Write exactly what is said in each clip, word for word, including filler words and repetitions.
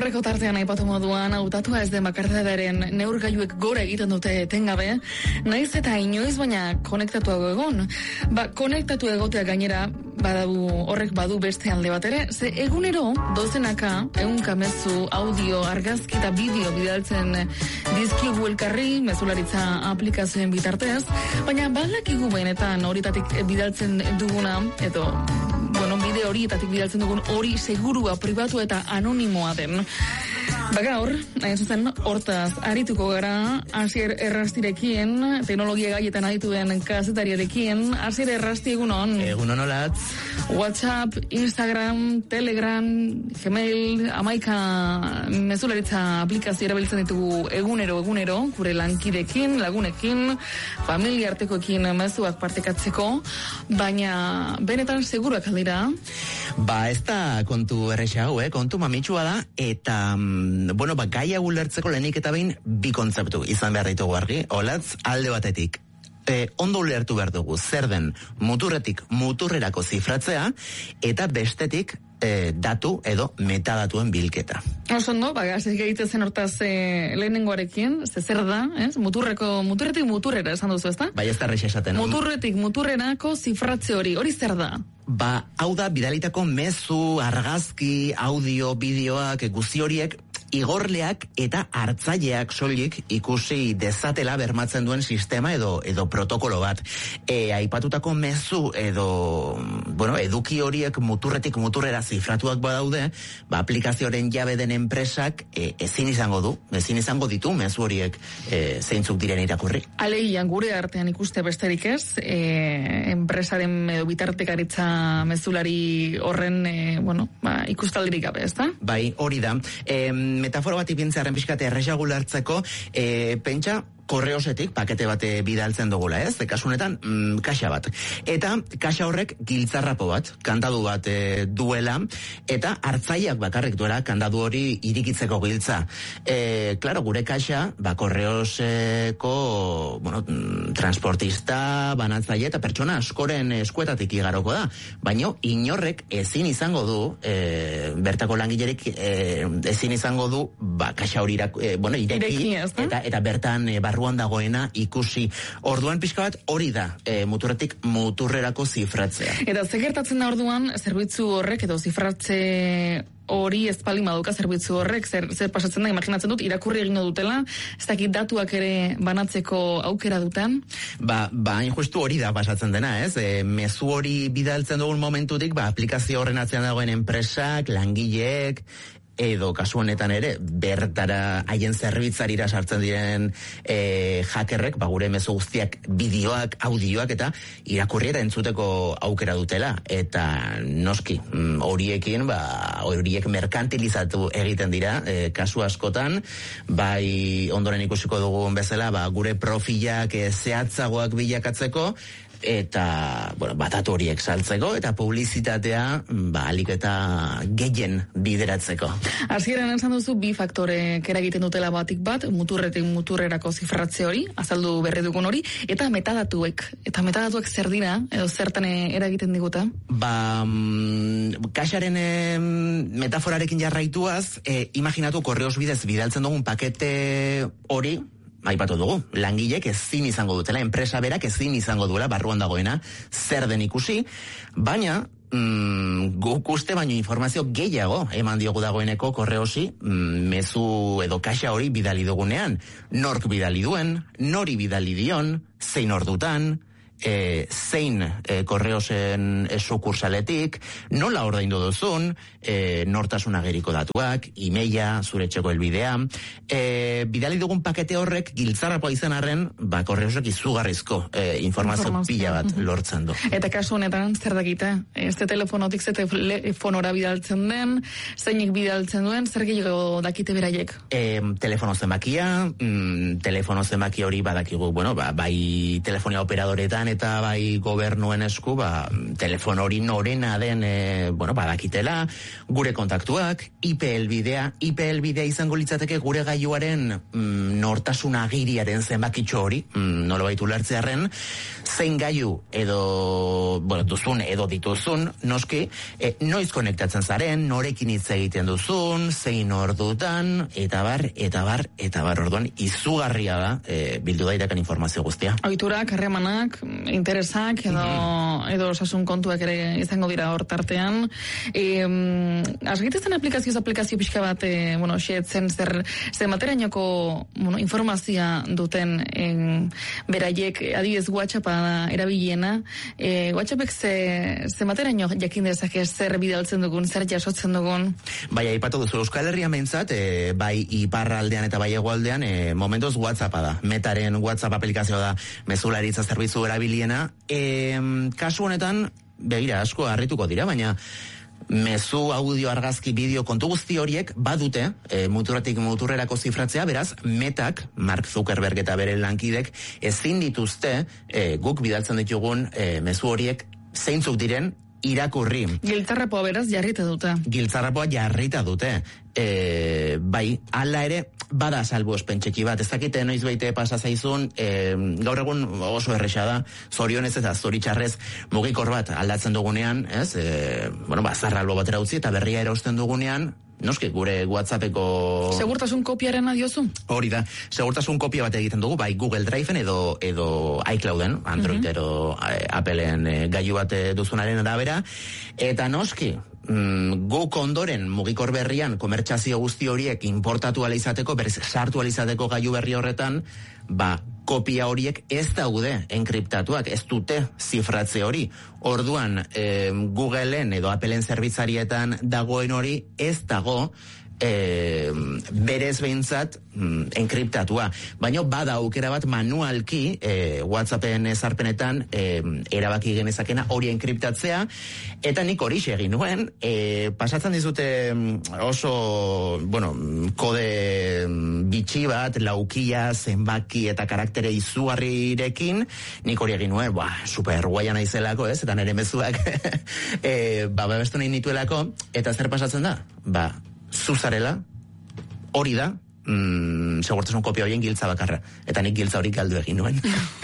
aurreko tartean aipatu moduan, hautatua ez den bakardadearen neurgailuek gora egiten dute etengabe, naiz eta inoiz baina konektatuago egon. Ba, konektatu egotea gainera, badu horrek badu beste alde bat ere, ze egunero dozenaka, ehunka mezu, audio, argazki eta bideo bidaltzen dizkigu elkarri, mezularitza aplikazioen bitartez, baina badakigu benetan horitatik bidaltzen duguna, edo bueno, bideo horietatik bidaltzen dugun hori segurua, pribatu eta anonimoa den. Ba gaur, hain zuzen, hortaz, arituko gara, Asier Errastirekin, teknologia gaietan adituen kazetariarekin. Asier Errasti, egunon. Egunon olatz. WhatsApp, Instagram, Telegram, Gmail, amaika mezularitza aplikazio erabiltzen ditugu egunero, egunero, gure lankidekin, lagunekin, familia artekoekin mezuak partekatzeko, baina benetan seguruak aldira. Ba, ez da kontu erresa hau, eh? Kontu mamitsua da, eta bueno, ba, gaia ulertzeko lehenik eta behin bi kontzeptu izan behar ditugu argi. Olatz, alde batetik, e, ondo ulertu behar dugu, zer den muturretik muturrerako zifratzea, eta bestetik e, datu edo metadatuen bilketa. Oso ondo, baga, ez egiten hortaz e, lehenengoarekin, ze zer da, ez? Muturreko, muturretik muturrera esan duzu, ez da? Bai, ez da erresa esaten. Muturretik muturrerako zifratze hori, hori zer da? Ba, hau da, bidalitako mezu, argazki, audio, bideoak, guzti horiek, igorleak eta hartzaileak soilik ikusi dezatela bermatzen duen sistema edo edo protokolo bat. E, aipatutako mezu edo bueno, eduki horiek muturretik muturrera zifratuak badaude, ba aplikazioaren jabe den enpresak e, ezin izango du, ezin izango ditu mezu horiek e, zeintzuk diren irakurri. Aleian gure artean ikuste besterik ez, e, enpresaren edo bitartekaritza mezulari horren e, bueno, ba, ikustaldirik gabe, ezta? Bai, hori da. E, metafora bat ipintzearen pixkate erresagu lertzeko, e, pentsa, korreosetik pakete bate bidaltzen dugula, ez? Kasunetan, mm, kaxa bat. Eta kaxa horrek giltzarrapo bat, kantadu bat e, duela, eta hartzaileak bakarrik duela kantadu hori irikitzeko giltza. E, claro, gure kaxa, ba, korreoseko, bueno, transportista, banatzaile eta pertsona askoren eskuetatik igaroko da. Baina inorrek ezin izango du, e, bertako langilerik e, ezin izango du, ba, kaxa hori irak, e, bueno, ireki, eta, eta bertan e, barruan dagoena ikusi. Orduan pixka bat hori da, e, muturretik muturrerako zifratzea. Eta ze gertatzen da orduan, zerbitzu horrek edo zifratze hori ez baldin baduka zerbitzu horrek, zer, zer pasatzen da, imaginatzen dut, irakurri egingo dutela, ez dakit datuak ere banatzeko aukera duten? Ba, ba, justu hori da pasatzen dena, ez? E, mezu hori bidaltzen dugun momentutik, ba, aplikazio horren atzean dagoen enpresak, langileek, edo kasu honetan ere, bertara haien zerbitzarira sartzen diren e, hackerrek, ba, gure mezu guztiak bideoak, audioak eta irakurri eta entzuteko aukera dutela. Eta noski, horiekin, ba, horiek merkantilizatu egiten dira, e, kasu askotan, bai ondoren ikusiko dugun bezala, ba, gure profilak e, zehatzagoak bilakatzeko, eta, bueno, batatu horiek saltzeko, eta publizitatea, ba, alik eta gehien bideratzeko. Hasieran esan duzu, bi faktore eragiten dutela batik bat, muturretik muturrerako zifratze hori, azaldu berri dugun hori, eta metadatuek. Eta metadatuek zer dira, edo zertan eragiten digute? Ba, mm, kaxaren eh, metaforarekin jarraituaz, eh, imaginatu korreos bidez bidaltzen dugun pakete hori, aipatu dugu, langilek ezin izango dutela, enpresa berak ezin izango duela, barruan dagoena, zer den ikusi, baina mm, guk uste baino informazio gehiago eman diogu dagoeneko korreosi, mm, mezu edo kaxa hori bidali dugunean, nork bidali duen, nori bidali dion, zein ordutan, E, zein e, korreosen e, sukursaletik, nola ordaindu duzun, e, nortasun ageriko datuak, emaila, zure etxeko helbidea, e, bidali dugun pakete horrek giltzarrapoa izan arren, ba, korreosek izugarrizko e, informazio pila bat lortzen du. Eta kasu honetan, zer dakite? Este telefonotik ze telefonora bidaltzen den, zeinik bidaltzen duen, zer gehiago dakite beraiek? E, telefono zenbakia, mm, telefono zenbaki hori badakigu, bueno, ba, bai telefonia operadoretan eskuetan eta bai gobernuen esku, ba, telefono hori norena den, e, bueno, badakitela, gure kontaktuak, I P helbidea, I P helbidea izango litzateke gure gailuaren mm, nortasun agiriaren zenbakitxo hori, mm, nola baitu lertzearen, zein gailu edo, bueno, duzun edo dituzun, noski, e, noiz konektatzen zaren, norekin hitz egiten duzun, zein ordutan, eta bar, eta bar, eta bar, orduan, izugarria da, e, bildu daitakan informazio guztia. Ohiturak, harremanak, interesak, edo, mm-hmm. edo osasun kontuak ere izango dira hor tartean. E, Asgitezen aplikazioz aplikazio pixka bat, e, bueno, xeetzen zer, zer materainoko, bueno, informazioa duten en, beraiek, adibidez WhatsAppa da erabiliena. E, WhatsAppek ze, ze materaino jakin dezake zer bidaltzen dugun, zer jasotzen dugun? Bai, aipatu duzu, Euskal Herrian behintzat, e, bai iparraldean eta bai hegoaldean, e, momentuz WhatsAppa da. Metaren WhatsApp aplikazioa da mezularitza zerbitzu erabiliena. E, kasu honetan, begira, asko harrituko dira, baina mezu, audio, argazki, bideo, kontu guzti horiek badute, e, muturretik muturrerako zifratzea, beraz, Metak, Mark Zuckerberg eta bere lankidek, ezin dituzte e, guk bidaltzen ditugun e, mezu horiek zeintzuk diren irakurri. Giltzarrapoa beraz jarrita dute. Giltzarrapoa jarrita dute. E, bai, hala ere, bada salbuespen txeki bat. Ez dakite noiz baite pasa zaizun, e, gaur egun oso erresa da, zorionez eta zoritxarrez mugikor bat aldatzen dugunean, ez? E, bueno, ba, zarralbo batera utzi eta berria erausten dugunean, noski, gure WhatsAppeko... Segurtasun kopiaren adiozu? Hori da, segurtasun kopia bat egiten dugu, bai Google Driveen edo, edo iClouden, Android mm-hmm. edo eh, Appleen eh, gailu bat duzunaren arabera, eta noski, mm, guk ondoren mugikor berrian komertxazio guzti horiek importatu ala izateko, berez sartu ala izateko gailu berri horretan, ba, kopia horiek ez daude enkriptatuak, ez dute zifratze hori. Orduan, eh, Googleen edo Appleen zerbitzarietan dagoen hori ez dago e, berez behintzat mm, enkriptatua. Baina bada aukera bat manualki e, WhatsAppen ezarpenetan e, erabaki genezakena hori enkriptatzea, eta nik hori egin nuen, e, pasatzen dizute oso, bueno, kode bitxi bat, laukia, zenbaki eta karaktere izugarrirekin, nik hori egin nuen, ba, super guaia naizelako, ez, eta nire mezuak e, ba, babestu nahi nituelako, eta zer pasatzen da? Ba, zuzarela, hori da, mm, segurtasun kopia horien giltza bakarra. Eta nik giltza hori galdu egin nuen.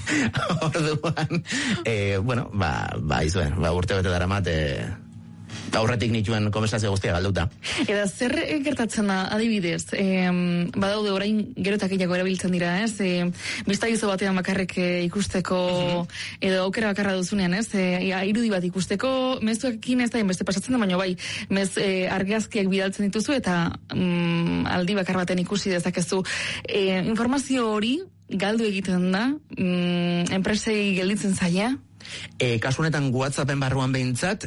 Orduan, eh, bueno, ba, ba, izuen, ba, urte bete dara mat, eh, aurretik nituen konversazio guztia galduta. Eta zer gertatzen da, adibidez, e, badaude orain gero eta gehiago erabiltzen dira, ez? E, Biztaizo batean bakarrek ikusteko, mm-hmm. edo aukera bakarra duzunean, ez? E, irudi bat ikusteko, mezuekin ez da beste pasatzen da, baina bai, mez e, argazkiak bidaltzen dituzu, eta mm, aldi bakar baten ikusi dezakezu. E, informazio hori galdu egiten da, mm, enpresei gelditzen zaia? E, kasu honetan WhatsAppen barruan behintzat,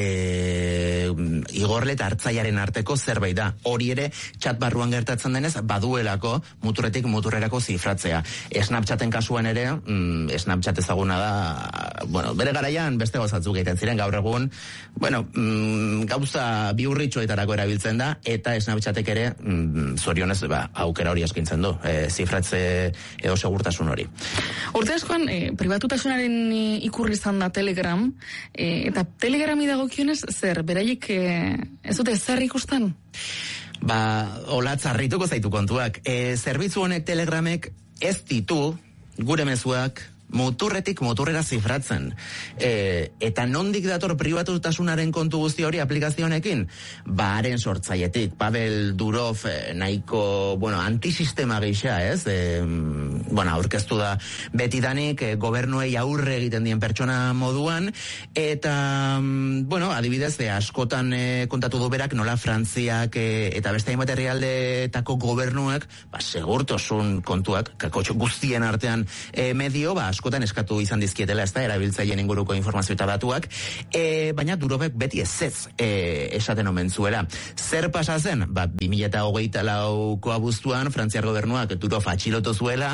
e, igorle eta hartzaiaren arteko zerbait da. Hori ere, chat barruan gertatzen denez, baduelako muturretik muturrerako zifratzea. Snapchaten kasuan ere, mm, Snapchat ezaguna da, bueno, bere garaian beste gozatzuk egiten ziren, gaur egun, bueno, mm, gauza biurritxoetarako erabiltzen da, eta Snapchatek ere, mm, zorionez, ba, aukera hori eskintzen du, e, zifratze edo segurtasun hori. Urte askoan, e, pribatutasunaren ikurri izan da Telegram, e, eta Telegrami dagokionez zer, beraiek e, ez dute zer ikusten? Ba, hola txarrituko zaitu kontuak. E, zerbitzu honek Telegramek ez ditu gure mezuak muturretik muturrera zifratzen. E, eta nondik dator pribatutasunaren kontu guzti hori aplikazio honekin? Ba, haren sortzaietik. Pavel Durov eh, nahiko, bueno, antisistema gisa, ez? E, bueno, aurkeztu da betidanik e, gobernuei aurre egiten dien pertsona moduan, eta, bueno, adibidez, e, askotan e, kontatu du berak nola Frantziak e, eta beste hainbat herrialdeetako gobernuak, ba, segurtasun kontuak, kakotxo guztien artean e, medio, ba, askotan eskatu izan dizkietela, ez da, erabiltzaileen inguruko informazio eta datuak, e, baina Durovek beti ez ez e, esaten omen zuela. Zer pasa zen? Ba, bi mila hogeita lauko abuztuan, Frantziar gobernuak Durov atxilotu zuela,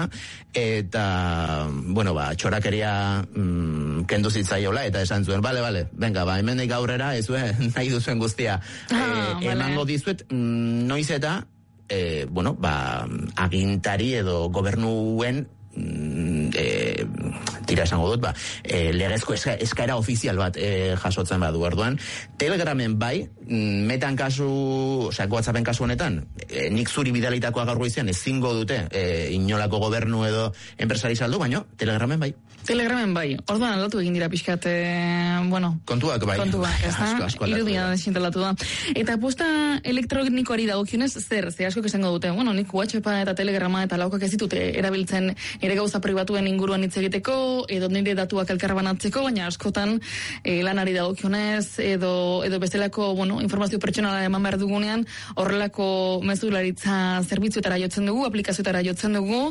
eta, bueno, ba, txorakeria mm, kendu zitzaiola, eta esan zuen, bale, bale, venga, ba, hemendik aurrera, ez zuen, nahi duzuen guztia. Ah, e, emango dizuet, mm, noiz eta, e, bueno, ba, agintari edo gobernuen e, tira esango dut, ba, e, legezko eska, eskaera ofizial bat e, jasotzen badu orduan. Telegramen bai, metan kasu, osea, WhatsAppen kasu honetan, e, nik zuri bidalitakoa gaur goizean ezingo dute e, inolako gobernu edo enpresari saldu, baino, Telegramen bai. Telegramen bai, orduan aldatu egin dira pixkat, e, bueno... Kontuak bai. Kontuak, ez da? Asko, asko Irudia desintelatu da. Eta posta elektronikoari dagokionez, zer, ze asko esango dute, bueno, nik WhatsAppa eta Telegrama eta laukak ez ditute erabiltzen ere gauza pribatuen inguruan hitz egiteko, edo nire datuak elkarbanatzeko, baina askotan e, lanari dagokionez, edo, edo bestelako, bueno, informazio pertsonala eman behar dugunean, horrelako mezularitza zerbitzuetara jotzen dugu, aplikazioetara jotzen dugu,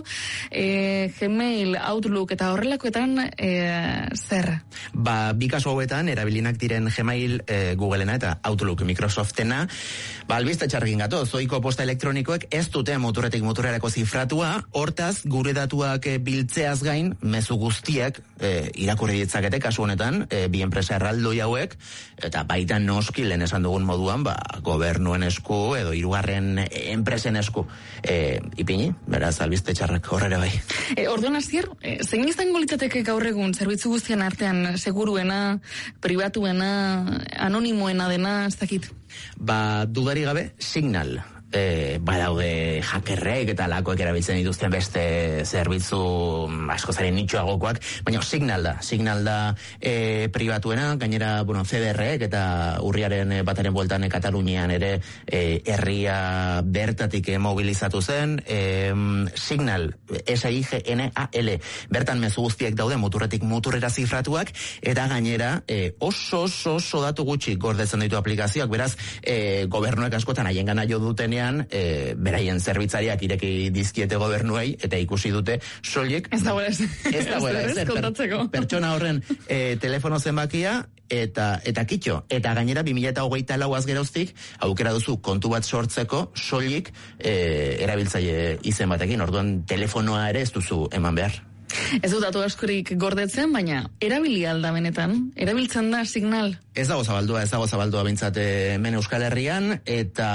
e, Gmail, Outlook eta horrelakoetan e, zer? Ba, bi kasu hauetan, erabilinak diren Gmail, e, Googlena eta Outlook Microsoftena, ba, albiste txarrekin gato, zoiko posta elektronikoek ez dute muturretik muturrerako zifratua, hortaz, gure datuak e, biltzeaz gain, mezu guztiak e, irakurri ditzakete kasu honetan, e, bi enpresa erraldoi hauek, eta baita noski lehen esan dugun moduan, ba, gobernuen esku edo hirugarren enpresen esku e, ipini, beraz, albiste txarrak horrere bai. E, orduan azier, e, zein izango litzateke gaur egun zerbitzu guztien artean seguruena, pribatuena, anonimoena dena, ez dakit? Ba, dudari gabe, Signal. E, badaude hackerrek eta lakoek erabiltzen dituzten beste zerbitzu asko zaren nitxoagokoak, baina Signal da, Signal da e, pribatuena, gainera, bueno, C D R-ek eta urriaren bataren bueltan Katalunian ere e, herria bertatik mobilizatu zen, e, Signal, S I G N A L, bertan mezu guztiek daude muturretik muturrera zifratuak, eta gainera e, oso oso oso datu gutxi gordetzen ditu aplikazioak, beraz, e, gobernuek askotan haien gana jo dutenean, E, beraien zerbitzariak ireki dizkiete gobernuei eta ikusi dute soilik ez dagoela ez, ez dagoela ez, per, pertsona horren e, telefono zenbakia eta eta kitxo, eta gainera bi mila hogeita lauaz geroztik aukera duzu kontu bat sortzeko soilik e, erabiltzaile izen batekin, orduan telefonoa ere ez duzu eman behar. Ez dut datu askorik gordetzen, baina erabili alda benetan, erabiltzen da Signal. Ez dago zabaldua, ez dago zabaldua bintzat hemen Euskal Herrian, eta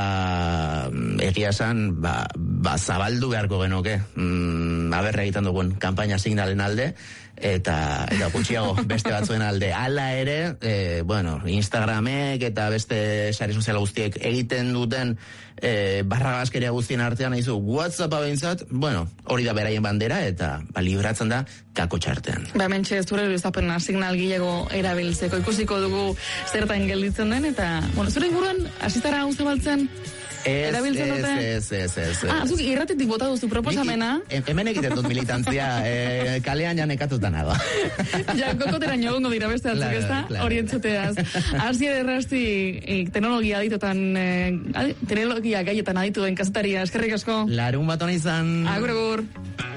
egia esan, ba, ba zabaldu beharko genuke, mm, aberre egiten dugun kanpaina Signalen alde, eta eta gutxiago beste batzuen alde. Hala ere, e, bueno, Instagramek eta beste sare sozial guztiek egiten duten e, barragaskeria guztien artean haizu WhatsAppa behintzat, bueno, hori da beraien bandera eta ba, libratzen da kako txartean. Ba, mentxe ez dure izapena Signal gilego erabiltzeko ikusiko dugu zertan gelditzen den, eta, bueno, zure inguruan, hasitara hau zabaltzen? Ez, ez, ez, ez. Ah, zuk irratetik bota duzu proposamena. Hemen egiten dut militantzia, e, kalean ja nekatuta nago. Ja, kokotera niogongo dira beste atzuk, ez da? Hori entzuteaz. Asier errasti, teknologia aditotan, teknologia gaietan aditu den kazetaria, eskerrik asko. Larun bat hona izan. Agur, agur.